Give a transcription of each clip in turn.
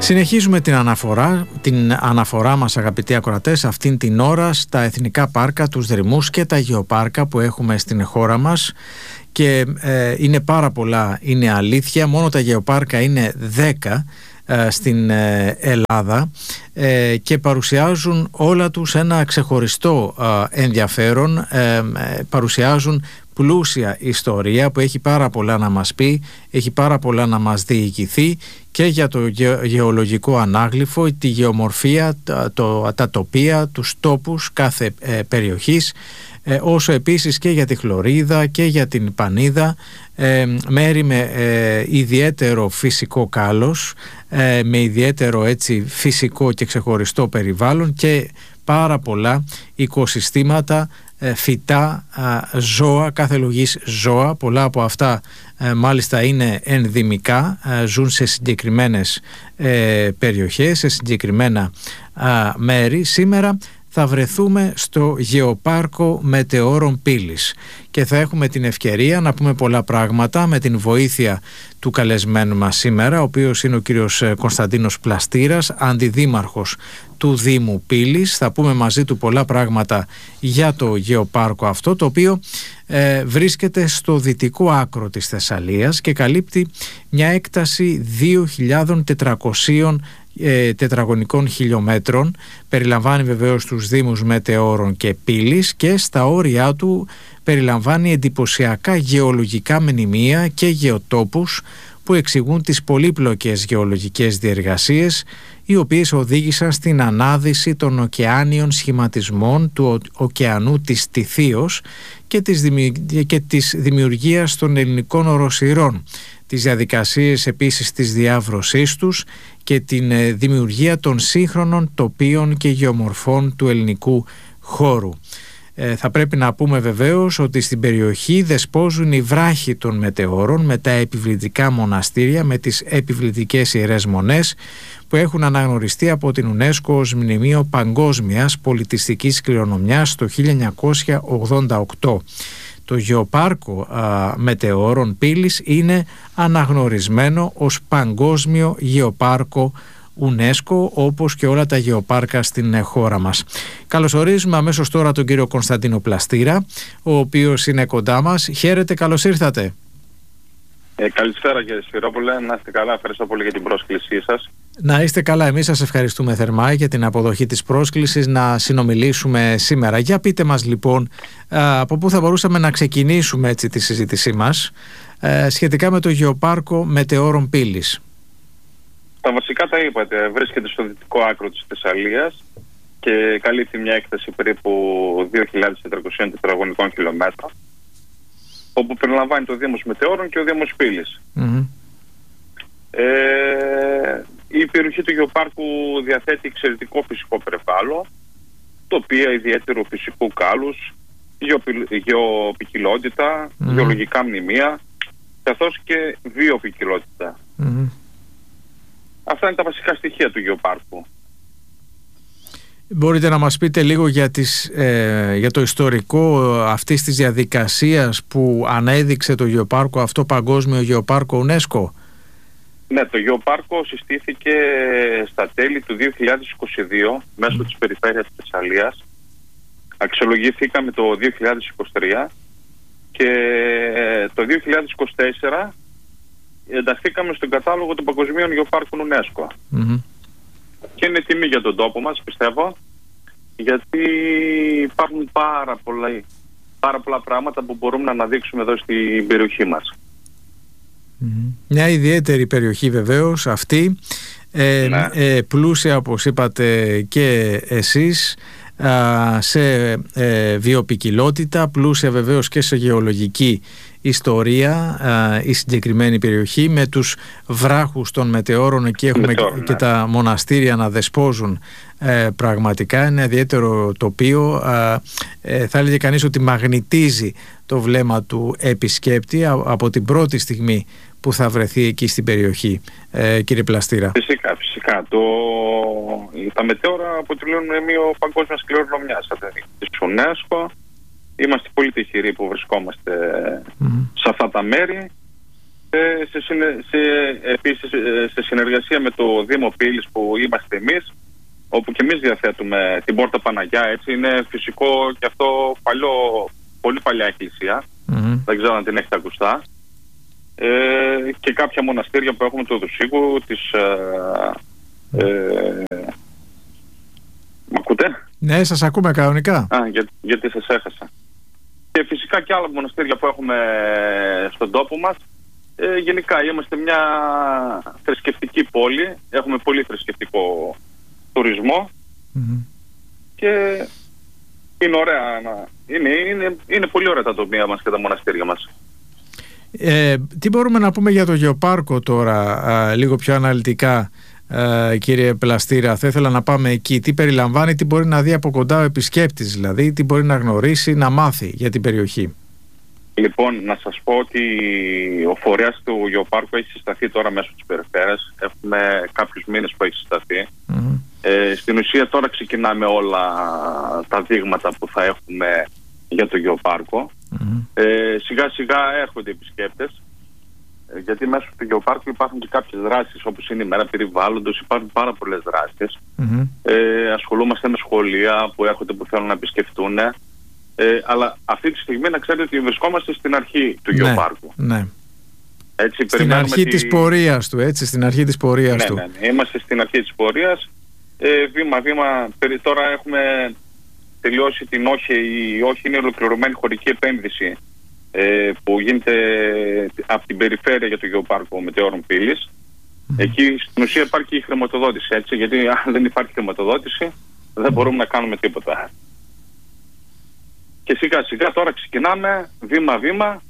Συνεχίζουμε την αναφορά μας, αγαπητοί ακροατές, αυτήν την ώρα στα εθνικά πάρκα, τους δρυμούς και τα γεωπάρκα που έχουμε στην χώρα μας, και είναι πάρα πολλά, είναι αλήθεια. Μόνο τα γεωπάρκα είναι 10 στην Ελλάδα και παρουσιάζουν όλα τους ένα ξεχωριστό ενδιαφέρον, παρουσιάζουν πλούσια ιστορία που έχει πάρα πολλά να μας πει, έχει πάρα πολλά να μας διοικηθεί και για το γεωλογικό ανάγλυφο, τη γεωμορφία, τα τοπία, τους τόπους κάθε περιοχής, όσο επίσης και για τη χλωρίδα και για την πανίδα, μέρη με ιδιαίτερο φυσικό κάλος, με ιδιαίτερο έτσι φυσικό και ξεχωριστό περιβάλλον και πάρα πολλά οικοσυστήματα, φυτά, ζώα, κάθε λογής ζώα. Πολλά από αυτά μάλιστα είναι ενδυμικά, ζουν σε συγκεκριμένες περιοχές, σε συγκεκριμένα μέρη. Σήμερα θα βρεθούμε στο Γεωπάρκο Μετεώρων Πύλης και θα έχουμε την ευκαιρία να πούμε πολλά πράγματα με την βοήθεια του καλεσμένου μας σήμερα, ο οποίος είναι ο κύριος Κωνσταντίνος Πλαστήρας, αντιδήμαρχος του Δήμου Πύλης. Θα πούμε μαζί του πολλά πράγματα για το γεωπάρκο αυτό, το οποίο βρίσκεται στο δυτικό άκρο της Θεσσαλίας και καλύπτει μια έκταση 2.400 τετραγωνικών χιλιόμετρων. Περιλαμβάνει βεβαίως τους δήμους Μετεώρων και Πύλης και στα όρια του περιλαμβάνει εντυπωσιακά γεωλογικά μνημεία και γεωτόπους που εξηγούν τις πολύπλοκες γεωλογικές διεργασίες οι οποίες οδήγησαν στην ανάδυση των ωκεάνιων σχηματισμών του ωκεανού της Τιθίος και της δημιουργίας των ελληνικών οροσειρών, τις διαδικασίες επίσης της διάβρωσής τους και την δημιουργία των σύγχρονων τοπίων και γεωμορφών του ελληνικού χώρου. Θα πρέπει να πούμε βεβαίως ότι στην περιοχή δεσπόζουν οι βράχοι των μετεώρων με τα επιβλητικά μοναστήρια, με τις επιβλητικές ιερές μονές που έχουν αναγνωριστεί από την UNESCO ως Μνημείο Παγκόσμιας Πολιτιστικής Κληρονομιάς το 1988. Το Γεωπάρκο Μετεώρων Πύλης είναι αναγνωρισμένο ως Παγκόσμιο Γεωπάρκο UNESCO, όπως και όλα τα γεωπάρκα στην χώρα μας. Καλωσορίζουμε αμέσως τώρα τον κύριο Κωνσταντίνο Πλαστήρα, ο οποίος είναι κοντά μας. Χαίρετε, καλώς ήρθατε. Καλησπέρα κύριε Σφυρόπουλε, να είστε καλά, ευχαριστώ πολύ για την πρόσκλησή σας. Να είστε καλά, εμείς σας ευχαριστούμε θερμά για την αποδοχή της πρόσκλησης να συνομιλήσουμε σήμερα. Για πείτε μας λοιπόν από πού θα μπορούσαμε να ξεκινήσουμε έτσι τη συζήτησή μας σχετικά με το Γεωπάρκο Μετεώρων Πύλης. Τα βασικά τα είπατε, βρίσκεται στο δυτικό άκρο της Θεσσαλίας και καλύπτει μια έκταση περίπου 2.400 τετραγωνικών χιλιόμετρων, όπου περιλαμβάνει το Δήμος Μετεώρων και ο Δήμος Πύλης. Η περιοχή του Γεωπάρκου διαθέτει εξαιρετικό φυσικό περιβάλλον, τοπία ιδιαίτερου φυσικού κάλους, γεωπποικιλότητα, γεωλογικά μνημεία, καθώς και βιοποικιλότητα. Αυτά είναι τα βασικά στοιχεία του Γεωπάρκου. Μπορείτε να μας πείτε λίγο για το ιστορικό αυτής της διαδικασίας που ανέδειξε το Γεωπάρκο αυτό Παγκόσμιο Γεωπάρκο UNESCO? Ναι, το Γεωπάρκο συστήθηκε στα τέλη του 2022 μέσω της περιφέρειας της Θεσσαλίας. Αξιολογηθήκαμε το 2023 και το 2024 ενταχθήκαμε στον κατάλογο των Παγκοσμίων Γεωπάρκων UNESCO. Και είναι τιμή για τον τόπο μας, πιστεύω, γιατί υπάρχουν πάρα πολλά πράγματα που μπορούμε να αναδείξουμε εδώ στην περιοχή μας. Μια ιδιαίτερη περιοχή βεβαίως αυτή, πλούσια όπως είπατε και εσείς σε βιοποικιλότητα, πλούσια βεβαίως και σε γεωλογική ιστορία η συγκεκριμένη περιοχή, με τους βράχους των μετεώρων. Εκεί έχουμε και τα μοναστήρια να δεσπόζουν πραγματικά. Είναι ιδιαίτερο τοπίο, θα έλεγε κανείς ότι μαγνητίζει το βλέμμα του επισκέπτη από την πρώτη στιγμή που θα βρεθεί εκεί στην περιοχή, κύριε Πλαστήρα. Φυσικά. Τα μετεώρα αποτελούν μνημείο παγκόσμιας κληρονομιάς της UNESCO. Είμαστε πολύ τυχεροί που βρισκόμαστε σε αυτά τα μέρη Επίσης σε συνεργασία με το Δήμο Πύλης που είμαστε εμείς, όπου και εμείς διαθέτουμε την Πόρτα Παναγιά, έτσι, είναι φυσικό και αυτό πολύ παλιά εκκλησία, δεν ξέρω αν την έχετε ακουστά, και κάποια μοναστήρια που έχουμε του Δουσίκου, μ' ακούτε? Ναι, σας ακούμε κανονικά. Γιατί σας έχασα. Και φυσικά και άλλα μοναστήρια που έχουμε στον τόπο μας. Γενικά είμαστε μια θρησκευτική πόλη, έχουμε πολύ θρησκευτικό τουρισμό και είναι ωραία, είναι πολύ ωραία τα τοπία μας και τα μοναστήρια μας. Τι μπορούμε να πούμε για το γεωπάρκο τώρα, λίγο πιο αναλυτικά, κύριε Πλαστήρα? Θα ήθελα να πάμε εκεί. Τι περιλαμβάνει, τι μπορεί να δει από κοντά ο επισκέπτης, δηλαδή τι μπορεί να γνωρίσει, να μάθει για την περιοχή? Λοιπόν, να σας πω ότι ο φορέας του γεωπάρκου έχει συσταθεί τώρα μέσω της περιφέρειας. Έχουμε κάποιους μήνες που έχει συσταθεί. Στην ουσία τώρα ξεκινάμε όλα τα δείγματα που θα έχουμε για το γεωπάρκο. Σιγά σιγά έρχονται οι επισκέπτες, γιατί μέσω του γεωπάρκου υπάρχουν και κάποιες δράσεις, όπως είναι η μέρα περιβάλλοντος, υπάρχουν πάρα πολλές δράσεις. Ασχολούμαστε με σχολεία που έρχονται, που θέλουν να επισκεφτούν. Αλλά αυτή τη στιγμή να ξέρετε ότι βρισκόμαστε στην αρχή του γεωπάρκου. Ναι. Έτσι, στην αρχή της πορείας του, έτσι, στην αρχή της πορείας του. Ναι. Είμαστε στην αρχή της πορείας. Βήμα-βήμα, τώρα έχουμε τελειώσει την όχι είναι ολοκληρωμένη χωρική επένδυση που γίνεται από την περιφέρεια για το γεωπάρκο Μετεώρων Πύλης. Εκεί στην ουσία υπάρχει η χρηματοδότηση, έτσι, γιατί αν δεν υπάρχει χρηματοδότηση δεν μπορούμε να κάνουμε τίποτα. Και σιγά σιγά τώρα ξεκινάμε βήμα-βήμα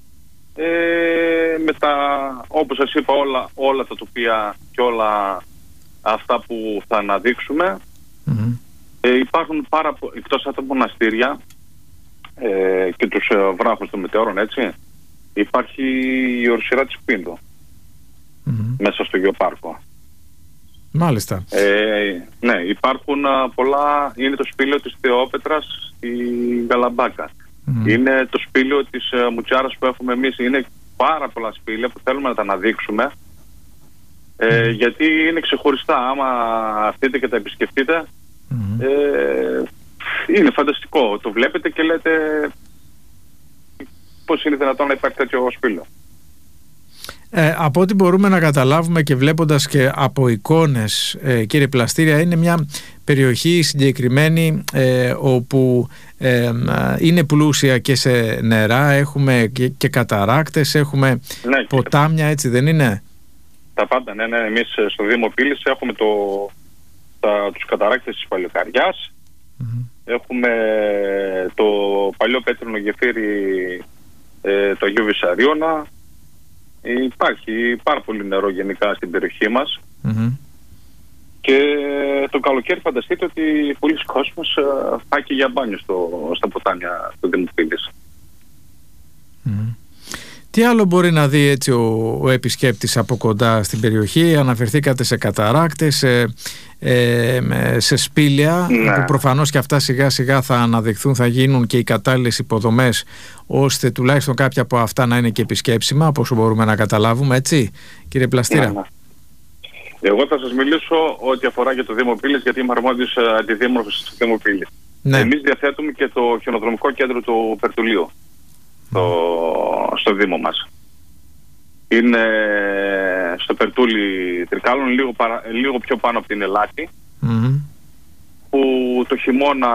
με τα, όπως σας είπα, όλα τα τοπία και όλα αυτά που θα αναδείξουμε. Υπάρχουν εκτός από τα μοναστήρια και τους βράχους των Μετεώρων, έτσι, υπάρχει η ορσυρά της Πίντου μέσα στο γεωπάρκο. Μάλιστα. Ναι, υπάρχουν πολλά. Είναι το σπήλαιο της Θεόπετρας στη Γαλαμπάκα. Είναι το σπήλαιο της Μουτσάρας που έχουμε εμείς. Είναι πάρα πολλά σπήλαια που θέλουμε να τα αναδείξουμε, γιατί είναι ξεχωριστά. Άμα έρθετε και τα επισκεφτείτε, είναι φανταστικό. Το βλέπετε και λέτε πώς είναι δυνατόν να υπάρχει τέτοιο σπήλαιο. Από ό,τι μπορούμε να καταλάβουμε και βλέποντας και από εικόνες, κύριε Πλαστήρια, είναι μια περιοχή συγκεκριμένη όπου είναι πλούσια και σε νερά, έχουμε και καταράκτες, έχουμε ποτάμια, έτσι δεν είναι? Τα πάντα, ναι. Εμείς στο Δήμο Πύλης έχουμε τους καταράκτες της Παλαιοκαριάς, έχουμε το παλιό πέτρινο γεφύρι το Αγίου Βυσαρίωνα. Υπάρχει πάρα πολύ νερό γενικά στην περιοχή μας. Και το καλοκαίρι φανταστείτε ότι πολλοί κόσμος πάει και για μπάνιο στα ποτάμια του Δήμου Πύλης. Τι άλλο μπορεί να δει έτσι ο επισκέπτης από κοντά στην περιοχή? Αναφερθήκατε σε καταράκτες, σε σπήλαια, που προφανώς και αυτά σιγά σιγά θα αναδειχθούν, θα γίνουν και οι κατάλληλες υποδομές, ώστε τουλάχιστον κάποια από αυτά να είναι και επισκέψιμα, όπως μπορούμε να καταλάβουμε, έτσι, κύριε Πλαστήρα? Εγώ θα σας μιλήσω ό,τι αφορά για το Δήμο Πύλης, γιατί είμαι αρμόδιος αντιδήμαρχος του Δήμου Πύλης. Εμείς διαθέτουμε και το χιονοδρομικό κέντρο του Περτουλίου στο Δήμο μας. Είναι στο Περτούλι Τρικάλων, λίγο πιο πάνω από την Ελάκη, που το χειμώνα,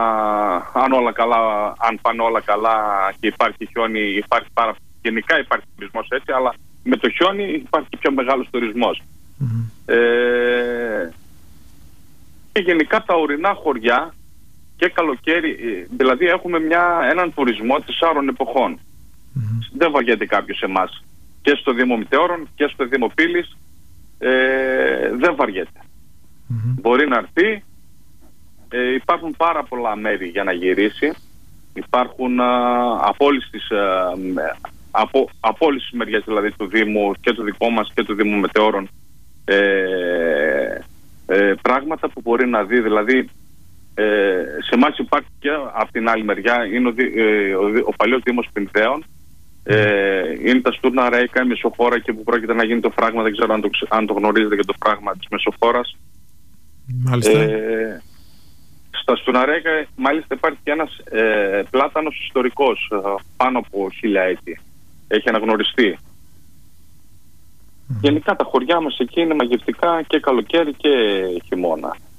αν πάνε όλα καλά και υπάρχει χιόνι, γενικά υπάρχει τουρισμός, έτσι, αλλά με το χιόνι υπάρχει πιο μεγάλος τουρισμός. Και γενικά τα ορεινά χωριά και καλοκαίρι, δηλαδή έχουμε έναν τουρισμό 4 εποχών. Δεν βαριέται κάποιος εμάς. Και στο Δήμο Μετεώρων και στο Δήμο Πύλης δεν βαριέται. Μπορεί να έρθει. Υπάρχουν πάρα πολλά μέρη για να γυρίσει. Υπάρχουν από όλες τις μεριές, δηλαδή του Δήμου, και του δικό μας και του Δήμου Μετεώρων, πράγματα που μπορεί να δει. Δηλαδή σε εμάς υπάρχει και από την άλλη μεριά, είναι ο παλιός Δήμος Πινδαίων, Είναι τα Στούρνα Ρέικα, η Μεσοχώρα, και που πρόκειται να γίνει το φράγμα. Δεν ξέρω αν το γνωρίζετε, για το φράγμα της Μεσοχώρας. Μάλιστα. Στα Στούρνα Ρέικα μάλιστα υπάρχει και ένας πλάτανος ιστορικός πάνω από 1000 έτη. Έχει αναγνωριστεί. Γενικά τα χωριά μας εκεί είναι μαγευτικά και καλοκαίρι και χειμώνα.